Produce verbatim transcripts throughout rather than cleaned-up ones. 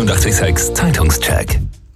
achtundachtzig Komma sechs Zeitungscheck.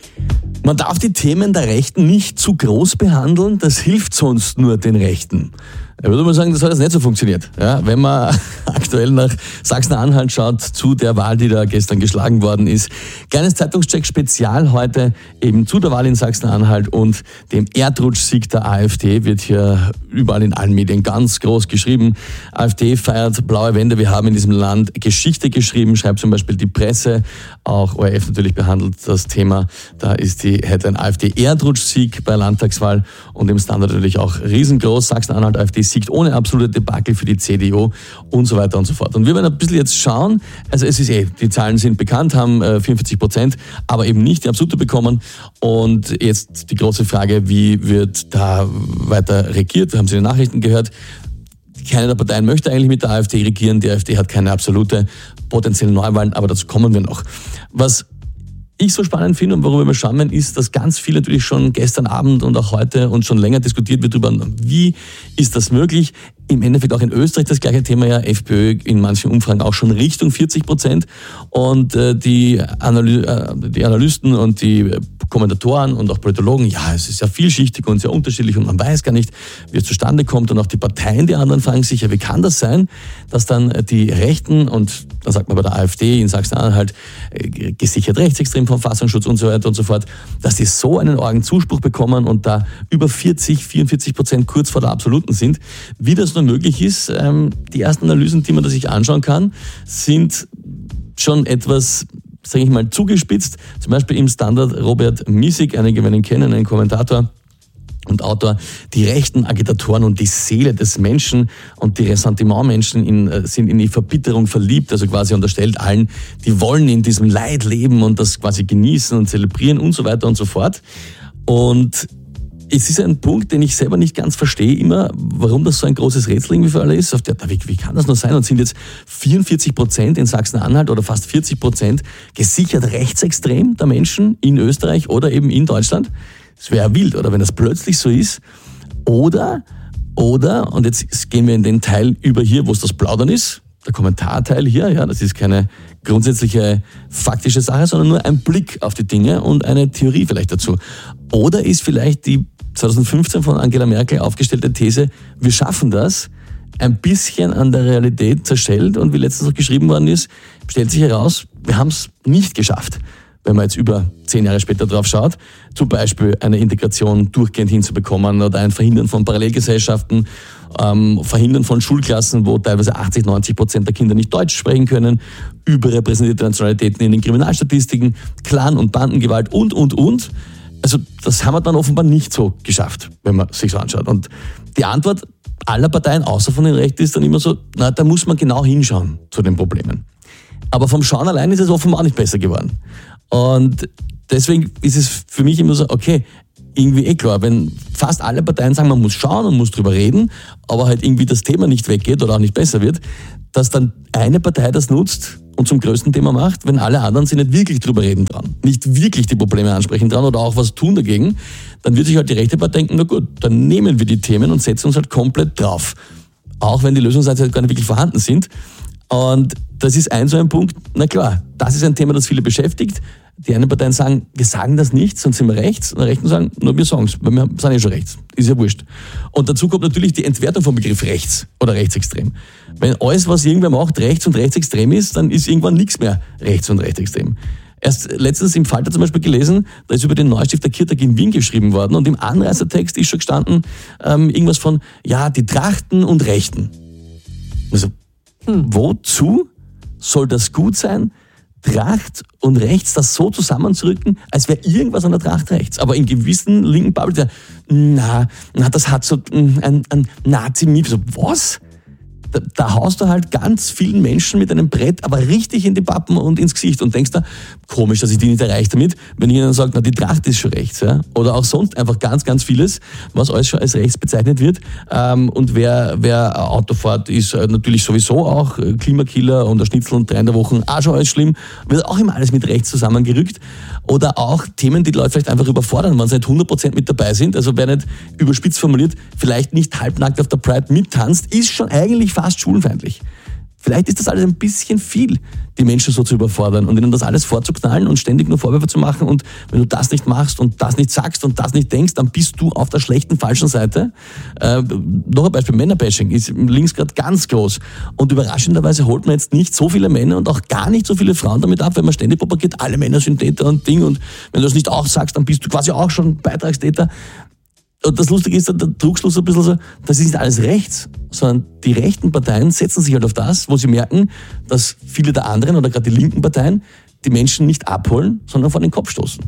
Man darf die Themen der Rechten nicht zu groß behandeln, das hilft sonst nur den Rechten. Ich würde mal sagen, das hat jetzt nicht so funktioniert. Ja, wenn man aktuell nach Sachsen-Anhalt schaut, zu der Wahl, die da gestern geschlagen worden ist. Kleines Zeitungscheck-Spezial heute eben zu der Wahl in Sachsen-Anhalt und dem Erdrutschsieg der AfD wird hier überall in allen Medien ganz groß geschrieben. AfD feiert blaue Wende. Wir haben in diesem Land Geschichte geschrieben, schreibt zum Beispiel die Presse. Auch O R F natürlich behandelt das Thema. Da ist die Headline AfD-Erdrutschsieg bei Landtagswahl und im Standard natürlich auch riesengroß. Sachsen-Anhalt, AfD siegt ohne absolute Debakel für die C D U und so weiter und so fort. Und wir werden ein bisschen jetzt schauen, also es ist eh, die Zahlen sind bekannt, haben äh, vierundvierzig Prozent, aber eben nicht die absolute bekommen. Und jetzt die große Frage, wie wird da weiter regiert? Wir haben es in den Nachrichten gehört. Keine der Parteien möchte eigentlich mit der AfD regieren. Die AfD hat keine absolute potenzielle Neuwahlen, aber dazu kommen wir noch. Was ich so spannend finde und worüber wir schauen werden, ist, dass ganz viel natürlich schon gestern Abend und auch heute und schon länger diskutiert wird darüber, wie ist das möglich. Im Endeffekt auch in Österreich das gleiche Thema, ja, FPÖ in manchen Umfragen auch schon Richtung vierzig Prozent. Und äh, die, Analy- äh, die Analysten und die Kommentatoren und auch Politologen, ja, es ist ja vielschichtig und sehr unterschiedlich und man weiß gar nicht, wie es zustande kommt. Und auch die Parteien, die anderen fragen sich, ja, wie kann das sein, dass dann die Rechten und dann sagt man bei der AfD in Sachsen-Anhalt äh, gesichert rechtsextrem vom Verfassungsschutz und so weiter und so fort, dass die so einen argen Zuspruch bekommen und da über vierzig, vierundvierzig Prozent kurz vor der absoluten sind. Wie das nur möglich ist, ähm, die ersten Analysen, die man da sich anschauen kann, sind schon etwas, sage ich mal, zugespitzt. Zum Beispiel im Standard Robert Miesig, einige werden ihn kennen, ein Kommentator und Autor, die rechten Agitatoren und die Seele des Menschen und die Ressentimentmenschen in, sind in die Verbitterung verliebt, also quasi unterstellt allen, die wollen in diesem Leid leben und das quasi genießen und zelebrieren und so weiter und so fort. Und es ist ein Punkt, den ich selber nicht ganz verstehe immer, warum das so ein großes Rätsel irgendwie für alle ist. Auf der, wie, wie kann das nur sein? Und sind jetzt vierundvierzig Prozent in Sachsen-Anhalt oder fast vierzig Prozent gesichert rechtsextrem der Menschen in Österreich oder eben in Deutschland? Das wäre wild, oder wenn das plötzlich so ist. Oder, oder, und jetzt gehen wir in den Teil über hier, wo es das Plaudern ist, der Kommentarteil hier, ja, das ist keine grundsätzliche faktische Sache, sondern nur ein Blick auf die Dinge und eine Theorie vielleicht dazu. Oder ist vielleicht die zweitausendfünfzehn von Angela Merkel aufgestellte These, wir schaffen das, ein bisschen an der Realität zerschellt und wie letztens noch geschrieben worden ist, stellt sich heraus, wir haben es nicht geschafft. Wenn man jetzt über zehn Jahre später drauf schaut, zum Beispiel eine Integration durchgehend hinzubekommen oder ein Verhindern von Parallelgesellschaften, ähm, Verhindern von Schulklassen, wo teilweise achtzig, neunzig Prozent der Kinder nicht Deutsch sprechen können, überrepräsentierte Nationalitäten in den Kriminalstatistiken, Clan- und Bandengewalt und, und, und. Also das haben wir dann offenbar nicht so geschafft, wenn man sich so anschaut. Und die Antwort aller Parteien, außer von den Rechten, ist dann immer so, na, da muss man genau hinschauen zu den Problemen. Aber vom Schauen allein ist es offenbar auch nicht besser geworden. Und deswegen ist es für mich immer so, okay, irgendwie eh klar, wenn fast alle Parteien sagen, man muss schauen und muss drüber reden, aber halt irgendwie das Thema nicht weggeht oder auch nicht besser wird, dass dann eine Partei das nutzt und zum größten Thema macht, wenn alle anderen sich nicht wirklich drüber reden dran, nicht wirklich die Probleme ansprechen dran oder auch was tun dagegen, dann wird sich halt die rechte Partei denken, na gut, dann nehmen wir die Themen und setzen uns halt komplett drauf. Auch wenn die Lösungsansätze halt gar nicht wirklich vorhanden sind. Und das ist ein so ein Punkt, na klar, das ist ein Thema, das viele beschäftigt. Die einen Parteien sagen, wir sagen das nicht, sonst sind wir rechts. Und die Rechten sagen, nur wir sagen es, weil wir sind ja schon rechts. Ist ja wurscht. Und dazu kommt natürlich die Entwertung vom Begriff rechts oder rechtsextrem. Wenn alles, was irgendwer macht, rechts und rechtsextrem ist, dann ist irgendwann nichts mehr rechts und rechtsextrem. Erst letztens im Falter zum Beispiel gelesen, da ist über den Neustifter Kirtag in Wien geschrieben worden und im Anreißertext ist schon gestanden, ähm, irgendwas von, ja, die Trachten und Rechten. Also, hm. wozu soll das gut sein, Tracht und rechts das so zusammenzurücken, als wäre irgendwas an der Tracht rechts. Aber in gewissen linken Bubble, der, na, na, das hat so ein, ein Nazi-Mief. So, was? Da, da haust du halt ganz vielen Menschen mit einem Brett, aber richtig in die Pappen und ins Gesicht und denkst da, komisch, dass ich die nicht erreiche damit, wenn ich ihnen sage, na, die Tracht ist schon rechts. Ja? Oder auch sonst einfach ganz, ganz vieles, was alles schon als rechts bezeichnet wird. Ähm, und wer, wer Auto fährt, ist natürlich sowieso auch Klimakiller und der Schnitzel und drei in der Woche auch schon alles schlimm. Wird auch immer alles mit rechts zusammengerückt. Oder auch Themen, die die Leute vielleicht einfach überfordern, wenn sie nicht hundert Prozent mit dabei sind. Also wer nicht überspitzt formuliert, vielleicht nicht halbnackt auf der Pride mittanzt, ist schon eigentlich fast schwulenfeindlich. Vielleicht ist das alles ein bisschen viel, die Menschen so zu überfordern und ihnen das alles vorzuknallen und ständig nur Vorwürfe zu machen. Und wenn du das nicht machst und das nicht sagst und das nicht denkst, dann bist du auf der schlechten, falschen Seite. Äh, noch ein Beispiel, Männerbashing ist links gerade ganz groß. Und überraschenderweise holt man jetzt nicht so viele Männer und auch gar nicht so viele Frauen damit ab, wenn man ständig propagiert, alle Männer sind Täter und Ding. Und wenn du das nicht auch sagst, dann bist du quasi auch schon Beitragstäter. Und das Lustige ist, der Trugschluss ein bisschen so, das ist nicht alles rechts, sondern die rechten Parteien setzen sich halt auf das, wo sie merken, dass viele der anderen oder gerade die linken Parteien die Menschen nicht abholen, sondern vor den Kopf stoßen.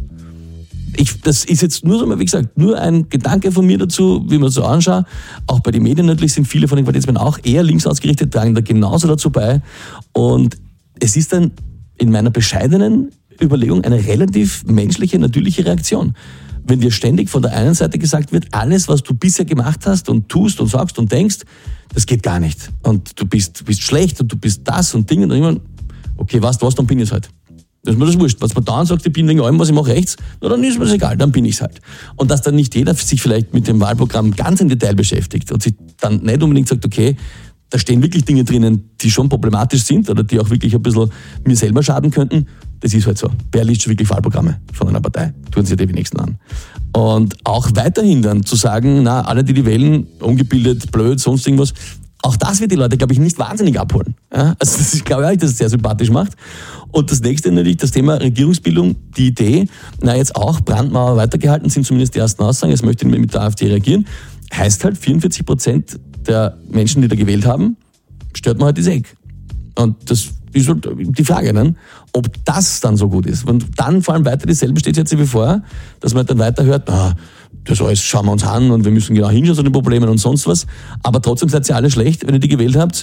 Ich, das ist jetzt nur so, wie gesagt, nur ein Gedanke von mir dazu, wie man so anschaut. Auch bei den Medien natürlich sind viele von den Qualitätsmännern auch eher links ausgerichtet, tragen da genauso dazu bei. Und es ist dann in meiner bescheidenen Überlegung eine relativ menschliche, natürliche Reaktion. Wenn dir ständig von der einen Seite gesagt wird, alles, was du bisher gemacht hast und tust und sagst und denkst, das geht gar nicht. Und du bist, bist schlecht und du bist das und Dinge. Und irgendwann, okay, weißt du was, dann bin ich es halt. Das ist mir das wurscht. Was man dann sagt, ich bin wegen allem, was ich mache, rechts, na, dann ist mir das egal, dann bin ich es halt. Und dass dann nicht jeder sich vielleicht mit dem Wahlprogramm ganz im Detail beschäftigt und sich dann nicht unbedingt sagt, okay, da stehen wirklich Dinge drinnen, die schon problematisch sind oder die auch wirklich ein bisschen mir selber schaden könnten. Das ist halt so. Wer liest schon wirklich Wahlprogramme von einer Partei? Tun sie die wenigsten an. Und auch weiterhin dann zu sagen, na, alle, die die wählen, ungebildet, blöd, sonst irgendwas, auch das wird die Leute, glaube ich, nicht wahnsinnig abholen. Ja? Also das ist, glaube ich, auch, dass es sehr sympathisch macht. Und das nächste natürlich, das Thema Regierungsbildung, die Idee, na, jetzt auch Brandmauer weitergehalten sind, zumindest die ersten Aussagen, jetzt möchte ich mit der AfD regieren, heißt halt, vierundvierzig Prozent der Menschen, die da gewählt haben, stört man halt das Eck. Und das ist halt die Frage, ne? Ob das dann so gut ist. Und dann vor allem weiter dieselbe steht jetzt wie vorher, dass man dann weiter hört, ah, das alles schauen wir uns an und wir müssen genau hinschauen zu den Problemen und sonst was. Aber trotzdem seid ihr alle schlecht, wenn ihr die gewählt habt.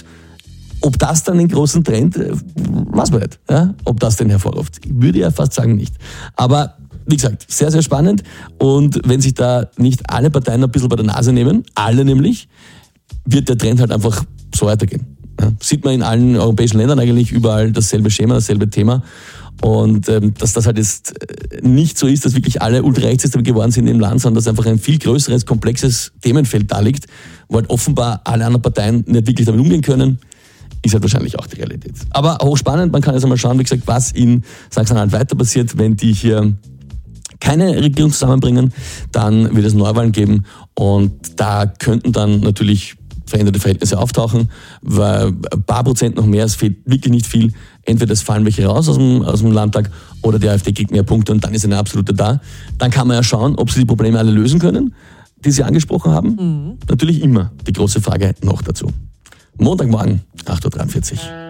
Ob das dann den großen Trend, weiß man nicht, ja? Ob das denn hervorruft. Ich würde ja fast sagen nicht. Aber wie gesagt, sehr, sehr spannend. Und wenn sich da nicht alle Parteien ein bisschen bei der Nase nehmen, alle nämlich, wird der Trend halt einfach so weitergehen. Ja, sieht man in allen europäischen Ländern eigentlich überall dasselbe Schema, dasselbe Thema. Und ähm, dass das halt jetzt nicht so ist, dass wirklich alle Ultrarechtssysteme geworden sind im Land, sondern dass einfach ein viel größeres, komplexes Themenfeld da liegt, wo halt offenbar alle anderen Parteien nicht wirklich damit umgehen können, ist halt wahrscheinlich auch die Realität. Aber hochspannend, man kann jetzt einmal schauen, wie gesagt, was in Sachsen-Anhalt weiter passiert, wenn die hier keine Regierung zusammenbringen, dann wird es Neuwahlen geben und da könnten dann natürlich veränderte Verhältnisse auftauchen, weil ein paar Prozent noch mehr, es fehlt wirklich nicht viel. Entweder es fallen welche raus aus dem, aus dem Landtag oder die AfD kriegt mehr Punkte und dann ist eine absolute da. Dann kann man ja schauen, ob sie die Probleme alle lösen können, die Sie angesprochen haben. Mhm. Natürlich immer die große Frage noch dazu. Montagmorgen, acht Uhr dreiundvierzig.